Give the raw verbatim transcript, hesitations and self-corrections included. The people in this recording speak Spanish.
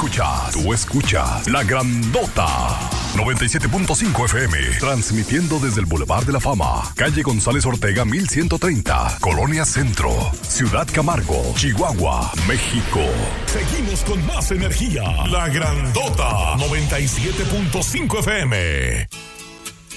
escuchas, tú escuchas La Grandota noventa y siete punto cinco F M, transmitiendo desde el Boulevard de la Fama, calle González Ortega mil ciento treinta, Colonia Centro, Ciudad Camargo, Chihuahua, México. Seguimos con más energía. La Grandota noventa y siete punto cinco F M.